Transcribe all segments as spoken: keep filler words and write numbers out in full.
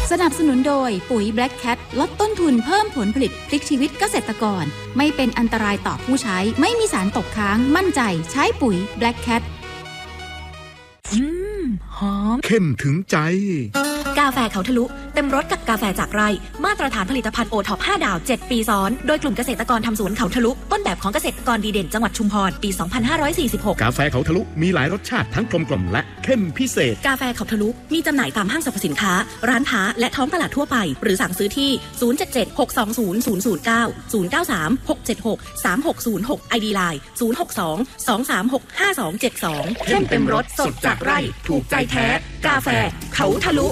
สนับสนุนโดยปุ๋ย Black Cat ลดต้นทุนเพิ่มผลผลิตพลิกชีวิตเกษตรกรไม่เป็นอันตรายต่อผู้ใช้ไม่มีสารตกค้างมั่นใจใช้ปุ๋ย Black Cat อืมหอมเข้มถึงใจกาแฟเขาทะลุเต็มรสกับกาแฟจากไร่มาตรฐานผลิตภัณฑ์โอท็อปห้าดาวเจ็ดปีซ้อนโดยกลุ่มเกษตรกรทำสวนเขาทะลุต้นแบบของเกษตรกรดีเด่นจังหวัดชุมพรปีสองพันห้าร้อยสี่สิบหกกาแฟเขาทะลุมีหลายรสชาติทั้งกลมกล่อมและเข้มพิเศษกาแฟเขาทะลุมีจำหน่ายตามห้างสรรพสินค้าร้านค้าและท้องตลาดทั่วไปหรือสั่งซื้อที่ศูนย์ เจ็ด เจ็ด หก สอง ศูนย์ ศูนย์ ศูนย์ เก้า ศูนย์ เก้า สาม หก เจ็ด หก สาม หก ศูนย์ หก ไอ ดี ไลน์ ศูนย์ หก สอง สอง สาม หก ห้า สอง เจ็ด สองเข้มเต็มรสสดจากไร่ถูกใจแท้กาแฟเขาทะลุ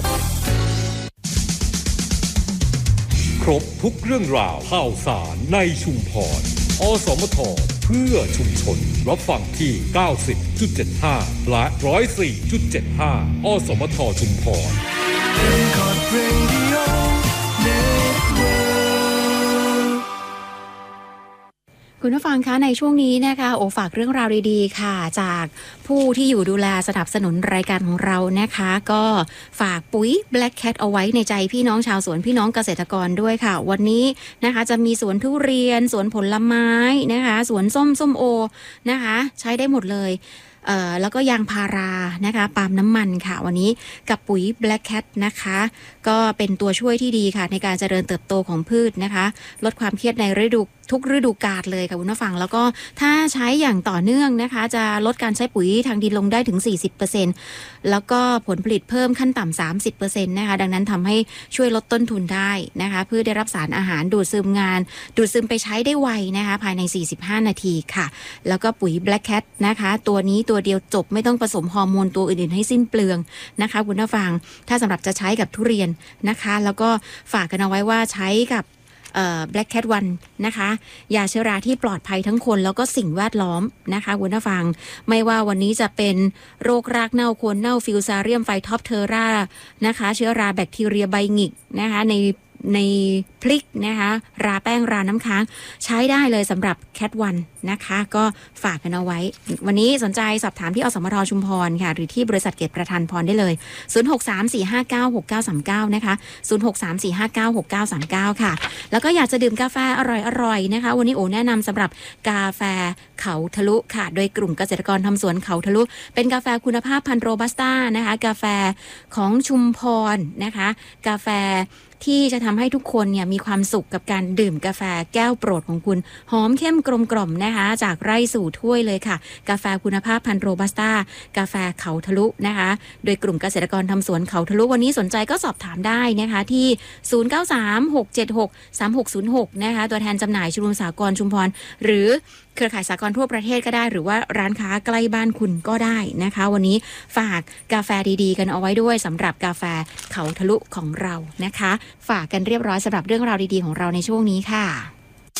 ครบทุกเรื่องราวข่าวสารในชุมพรอสมทเพื่อชุมชนรับฟังที่ เก้าสิบจุดเจ็ดห้า และ หนึ่งร้อยสี่จุดเจ็ดห้า อสมทชุมพรคุณผู้ฟังคะในช่วงนี้นะคะโอฝากเรื่องราวดีๆค่ะจากผู้ที่อยู่ดูแลสนับสนุนรายการของเรานะคะก็ฝากปุ๋ย Black Cat เอาไว้ในใจพี่น้องชาวสวนพี่น้องเกษตรกรด้วยค่ะวันนี้นะคะจะมีสวนทุเรียนสวนผลไม้นะคะสวนส้มส้มโอนะคะใช้ได้หมดเลยเอ่อแล้วก็ยางพารานะคะปาล์มน้ำมันค่ะวันนี้กับปุ๋ย Black Cat นะคะก็เป็นตัวช่วยที่ดีค่ะในการเจริญเติบโตของพืชนะคะลดความเครียดในฤดูทุกฤดูกาลเลยค่ะคุณผู้ฟังแล้วก็ถ้าใช้อย่างต่อเนื่องนะคะจะลดการใช้ปุ๋ยทางดินลงได้ถึง สี่สิบเปอร์เซ็นต์ แล้วก็ผลผลิตเพิ่มขั้นต่ำ สามสิบเปอร์เซ็นต์ นะคะดังนั้นทำให้ช่วยลดต้นทุนได้นะคะเพื่อได้รับสารอาหารดูดซึมงานดูดซึมไปใช้ได้ไวนะคะภายในสี่สิบห้านาทีค่ะแล้วก็ปุ๋ย Black Cat นะคะตัวนี้ตัวเดียวจบไม่ต้องผสมฮอร์โมนตัวอื่นๆให้สิ้นเปลืองนะคะคุณผู้ฟังถ้าสำหรับจะใช้กับทุเรียนนะคะแล้วก็ฝากกันเอาไว้ว่าใช้กับBlack Cat วันนะคะยาเชื้อราที่ปลอดภัยทั้งคนแล้วก็สิ่งแวดล้อมนะคะคุณผู้ฟังไม่ว่าวันนี้จะเป็นโรครากเน่าโคนเน่าฟิวซาเรียมไฟท็อปเทอรานะคะเชื้อราแบคทีเรียใบหงิกนะคะในในพริกนะคะราแป้งราน้ำค้างใช้ได้เลยสำหรับแคทวันนะคะก็ฝากกันเอาไว้วันนี้สนใจสอบถามที่อสมทชุมพรค่ะหรือที่บริษัทเกตประธานพรได้เลยศูนย์ หก สาม สี่ ห้า เก้า หก เก้า สาม เก้านะคะศูนย์ หก สาม สี่ ห้า เก้า หก เก้า สาม เก้าค่ะแล้วก็อยากจะดื่มกาแฟอร่อยๆนะคะวันนี้โอแนะนำสำหรับกาแฟเขาทะลุค่ะโดยกลุ่มเกษตรกรทำสวนเขาทะลุเป็นกาแฟคุณภาพพันธุ์โรบัสต้านะคะกาแฟของชุมพรนะคะกาแฟที่จะทำให้ทุกคนเนี่ยมีความสุขกับการดื่มกาแฟแก้วโปรดของคุณหอมเข้มกลมกล่อมนะคะจากไร่สู่ถ้วยเลยค่ะกาแฟคุณภาพพันธุ์โรบัสต้ากาแฟเขาทะลุนะคะโดยกลุ่มเกษตรกรทำสวนเขาทะลุวันนี้สนใจก็สอบถามได้นะคะที่ศูนย์ เก้า สาม หก เจ็ด หก สาม หก ศูนย์ หกนะคะตัวแทนจำหน่ายชุมชนสหกรณ์ชุมพรหรือเครือข่ายสหกรณ์ทั่วประเทศก็ได้หรือว่าร้านค้าใกล้บ้านคุณก็ได้นะคะวันนี้ฝากกาแฟดีๆกันเอาไว้ด้วยสำหรับกาแฟเขาทะลุของเรานะคะฝากกันเรียบร้อยสำหรับเรื่องราวดีๆของเราในช่วงนี้ค่ะ